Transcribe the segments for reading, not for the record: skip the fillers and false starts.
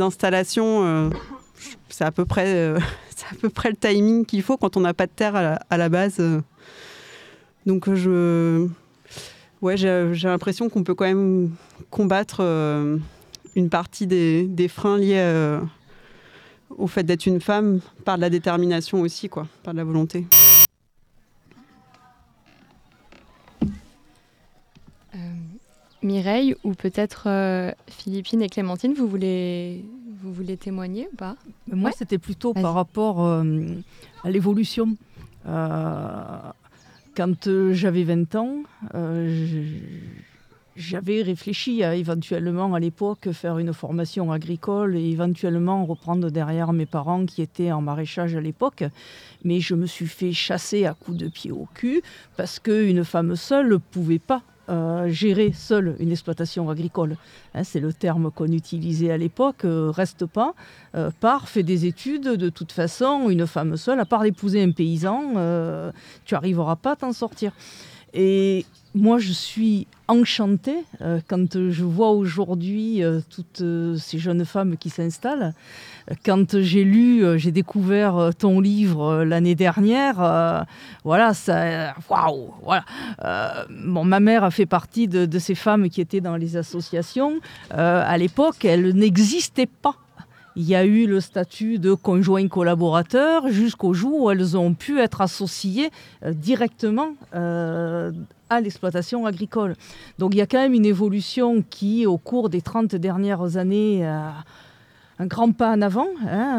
d'installation, c'est à peu près le timing qu'il faut quand on n'a pas de terre à la base. Donc j'ai l'impression qu'on peut quand même combattre une partie des freins liés au fait d'être une femme par de la détermination aussi, quoi, par de la volonté. Mireille, ou peut-être Philippine et Clémentine, vous voulez témoigner ou pas? Moi, c'était plutôt par rapport à l'évolution. Quand j'avais 20 ans, j'avais réfléchi à éventuellement à l'époque faire une formation agricole et éventuellement reprendre derrière mes parents qui étaient en maraîchage à l'époque. Mais je me suis fait chasser à coups de pied au cul parce qu'une femme seule ne pouvait pas gérer seule une exploitation agricole. C'est le terme qu'on utilisait à l'époque. Reste pas, pars, fais des études. De toute façon, une femme seule, à part d'épouser un paysan, tu n'arriveras pas à t'en sortir. Et moi, je suis enchantée quand je vois aujourd'hui toutes ces jeunes femmes qui s'installent. Quand j'ai découvert ton livre l'année dernière, voilà, ça, waouh, voilà. Ma mère a fait partie de ces femmes qui étaient dans les associations. À l'époque, elles n'existaient pas. Il y a eu le statut de conjoint collaborateur jusqu'au jour où elles ont pu être associées directement à l'exploitation agricole. Donc il y a quand même une évolution qui, au cours des 30 dernières années, un grand pas en avant.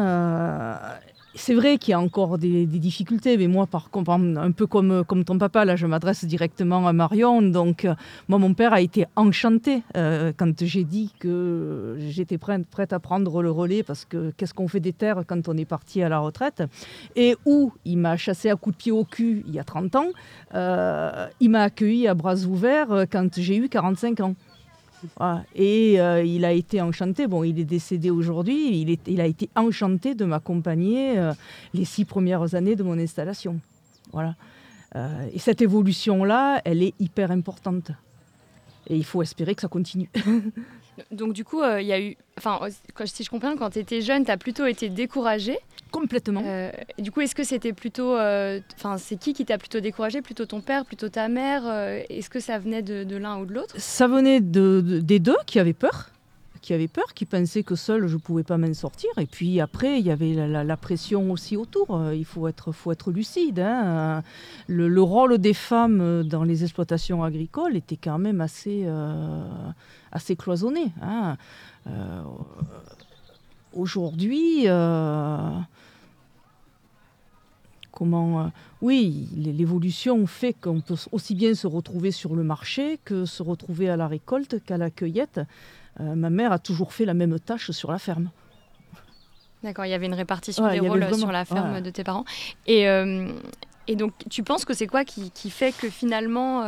C'est vrai qu'il y a encore des difficultés, mais moi, par contre, un peu comme ton papa, là, je m'adresse directement à Marion. Donc, moi, mon père a été enchanté quand j'ai dit que j'étais prête à prendre le relais, parce que qu'est-ce qu'on fait des terres quand on est parti à la retraite? Et où il m'a chassé à coups de pied au cul il y a 30 ans, il m'a accueilli à bras ouverts quand j'ai eu 45 ans. Voilà. Et il a été enchanté, bon, il est décédé aujourd'hui, il a été enchanté de m'accompagner les 6 premières années de mon installation. Voilà. Et cette évolution-là, elle est hyper importante. Et il faut espérer que ça continue. Donc du coup, il y a eu, si je comprends, quand tu étais jeune, tu as plutôt été découragée. Complètement. Et du coup, est-ce que c'était plutôt, c'est qui t'a plutôt découragée? Plutôt ton père, plutôt ta mère? Est-ce que ça venait de l'un ou de l'autre? Ça venait des deux qui avaient peur, qui pensaient que seule je ne pouvais pas m'en sortir. Et puis après, il y avait la pression aussi autour. Il faut être lucide. Le rôle des femmes dans les exploitations agricoles était quand même assez cloisonné. Aujourd'hui, l'évolution fait qu'on peut aussi bien se retrouver sur le marché que se retrouver à la récolte qu'à la cueillette. Ma mère a toujours fait la même tâche sur la ferme. D'accord, il y avait une répartition des rôles sur la ferme de tes parents. Et donc, tu penses que c'est quoi qui fait que finalement,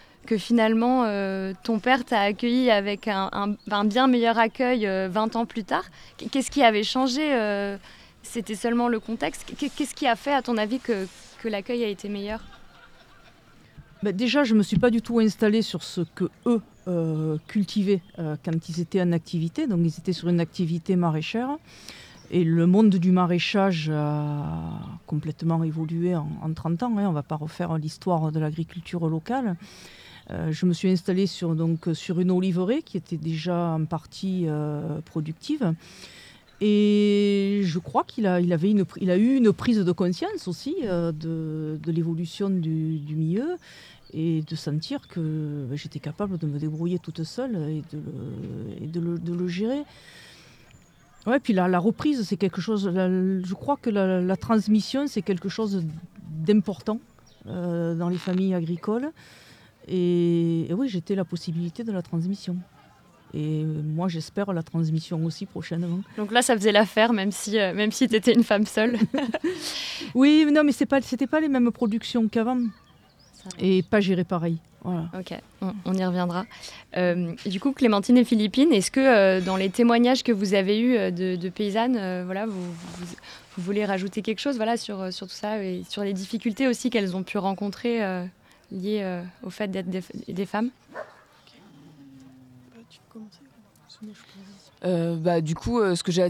ton père t'a accueilli avec un bien meilleur accueil 20 ans plus tard? Qu'est-ce qui avait changé? C'était seulement le contexte. Qu'est-ce qui a fait, à ton avis, que l'accueil a été meilleur? Déjà, je ne me suis pas du tout installée sur ce que eux cultivaient quand ils étaient en activité. Donc, ils étaient sur une activité maraîchère. Et le monde du maraîchage a complètement évolué en 30 ans. On ne va pas refaire l'histoire de l'agriculture locale. Je me suis installée sur une oliveraie qui était déjà en partie productive. Et je crois qu'il a eu une prise de conscience aussi de l'évolution du milieu, et de sentir que j'étais capable de me débrouiller toute seule et de le gérer. Ouais, puis la reprise, c'est quelque chose. Je crois que la transmission, c'est quelque chose d'important dans les familles agricoles. Et oui, j'étais la possibilité de la transmission. Et moi, j'espère la transmission aussi prochainement. Donc là, ça faisait l'affaire, même si tu étais une femme seule. Oui, non, mais c'était pas les mêmes productions qu'avant. Et pas géré pareil. Voilà. Ok, on y reviendra. Du coup, Clémentine et Philippine, est-ce que dans les témoignages que vous avez eus de paysannes, vous voulez rajouter quelque chose sur tout ça, et sur les difficultés aussi qu'elles ont pu rencontrer liées au fait d'être des femmes? Tu peux commencer. Du coup, ce que j'ai à